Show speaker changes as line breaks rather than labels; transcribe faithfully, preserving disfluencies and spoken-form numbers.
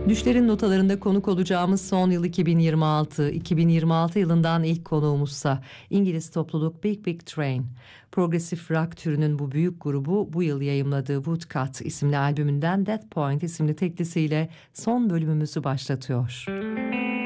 Düşlerin notalarında konuk olacağımız son yıl iki bin yirmi altı. iki bin yirmi altı yılından ilk konuğumuzsa İngiliz topluluk Big Big Train. Progresif rock türünün bu büyük grubu bu yıl yayımladığı Woodcut isimli albümünden That Point isimli teklisiyle son bölümümüzü başlatıyor.